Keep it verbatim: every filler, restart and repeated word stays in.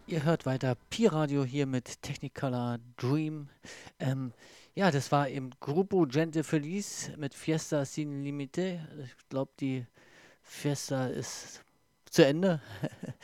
Ihr hört weiter Pi-Radio hier mit Technicolor Dream. Ähm, ja, das war eben Grupo Gente Feliz mit Fiesta Sin Límite. Ich glaube, die Fiesta ist zu Ende.